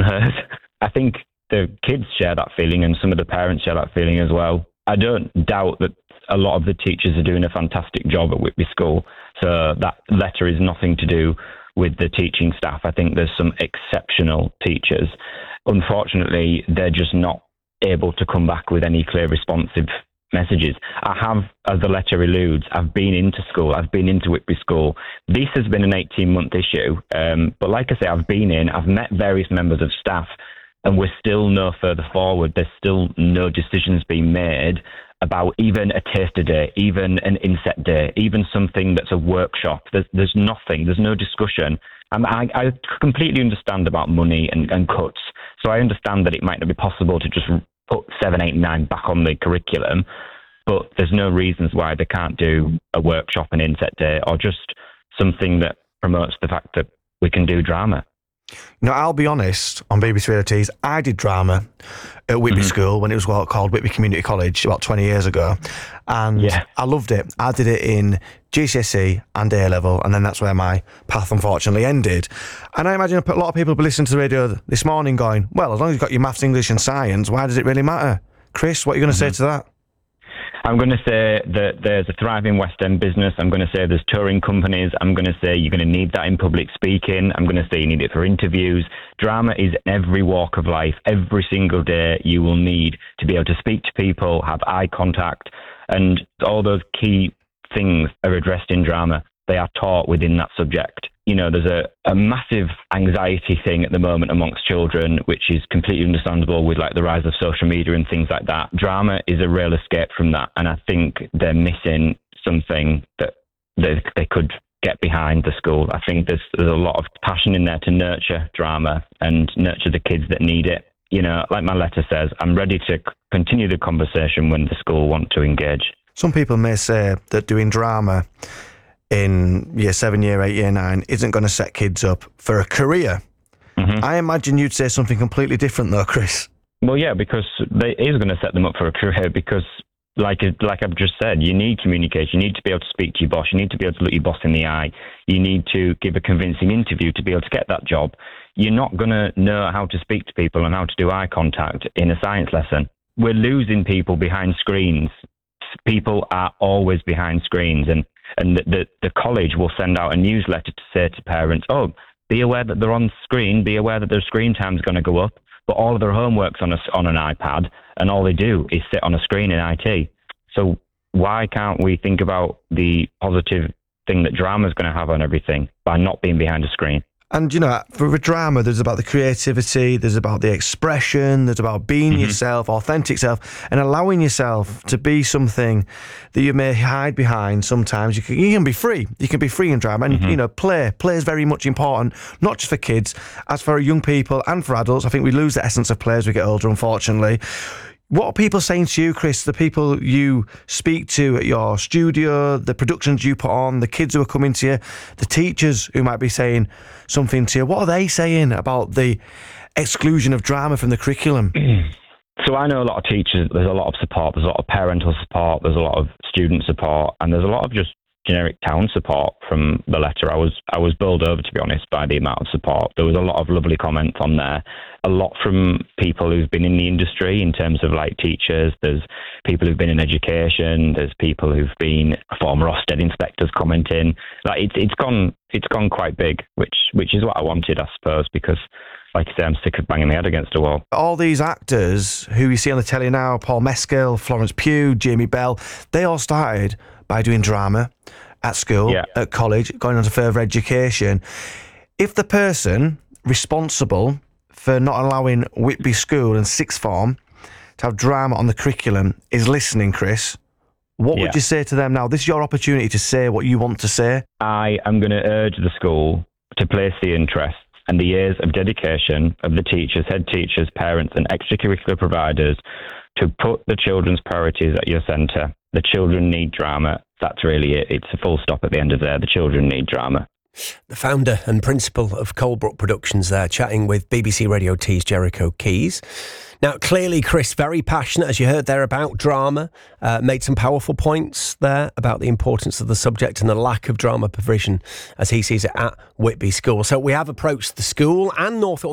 unheard. I think the kids share that feeling and some of the parents share that feeling as well. I don't doubt that a lot of the teachers are doing a fantastic job at Whitby School. So that letter is nothing to do with the teaching staff. I think there's some exceptional teachers. Unfortunately, they're just not able to come back with any clear responsive messages. I have, as the letter alludes, I've been into school. I've been into Whitby School. This has been an 18-month issue. But like I say, I've been in, I've met various members of staff, and we're still no further forward. There's still no decisions being made about even a taster day, even an inset day, even something that's a workshop. There's nothing. There's no discussion. And I completely understand about money and cuts. So I understand that it might not be possible to just put 7, 8, 9 back on the curriculum, but there's no reasons why they can't do a workshop, an inset day, or just something that promotes the fact that we can do drama. Now, I'll be honest, on BBC Radio Tees, I did drama at Whitby School when it was called Whitby Community College about 20 years ago, and I loved it. I did it in GCSE and A-level, and then that's where my path unfortunately ended. And I imagine a lot of people will be listening to the radio this morning going, well, as long as you've got your maths, English and science, why does it really matter? Chris, what are you going to say to that? I'm going to say that there's a thriving West End business. I'm going to say there's touring companies. I'm going to say you're going to need that in public speaking. I'm going to say you need it for interviews. Drama is in every walk of life. Every single day you will need to be able to speak to people, have eye contact, and all those key things are addressed in drama. They are taught within that subject. You know, there's a massive anxiety thing at the moment amongst children, which is completely understandable with like the rise of social media and things like that. Drama is a real escape from that. And I think they're missing something that they could get behind the school. I think there's a lot of passion in there to nurture drama and nurture the kids that need it. You know, like my letter says, I'm ready to continue the conversation when the school want to engage. Some people may say that doing drama in year 7, year 8, year 9 isn't going to set kids up for a career. I imagine you'd say something completely different though, Chris. Well, yeah, because it is going to set them up for a career because, like I've just said, you need communication. You need to be able to speak to your boss. You need to be able to look your boss in the eye. You need to give a convincing interview to be able to get that job. You're not going to know how to speak to people and how to do eye contact in a science lesson. We're losing people behind screens. People are always behind screens, and the college will send out a newsletter to say to parents, oh, be aware that they're on screen, be aware that their screen time is going to go up, but all of their homework's on an iPad, and all they do is sit on a screen in IT. So why can't we think about the positive thing that drama is going to have on everything by not being behind a screen? And, you know, for a drama, there's about the creativity, there's about the expression, there's about being yourself, authentic self, and allowing yourself to be something that you may hide behind sometimes. You can be free. You can be free in drama. And, you know, play is very much important, not just for kids, as for young people and for adults. I think we lose the essence of play as we get older, unfortunately. What are people saying to you, Chris, the people you speak to at your studio, the productions you put on, the kids who are coming to you, the teachers who might be saying something to you? What are they saying about the exclusion of drama from the curriculum? So I know a lot of teachers, there's a lot of support, there's a lot of parental support, there's a lot of student support, and there's a lot of just generic town support from the letter. I was bowled over, to be honest, by the amount of support. There was a lot of lovely comments on there. A lot from people who've been in the industry in terms of like teachers. There's people who've been in education. There's people who've been former Ofsted inspectors commenting. Like it's gone quite big, which is what I wanted, I suppose, because like I say, I'm sick of banging my head against a wall. All these actors who you see on the telly now, Paul Mescal, Florence Pugh, Jamie Bell, they all started by doing drama at school, at college, going on to further education. If the person responsible for not allowing Whitby School and sixth form to have drama on the curriculum is listening, Chris, what would you say to them now? This is your opportunity to say what you want to say. I am going to urge the school to place the interests and the years of dedication of the teachers, head teachers, parents and extracurricular providers to put the children's priorities at your centre. The children need drama. That's really it. It's a full stop at the end of there. The children need drama. The founder and principal of Colebrook Productions there, chatting with BBC Radio T's Jericho Keys. Now, clearly, Chris, very passionate, as you heard there, about drama, made some powerful points there about the importance of the subject and the lack of drama provision, as he sees it, at Whitby School. So we have approached the school and Norfolk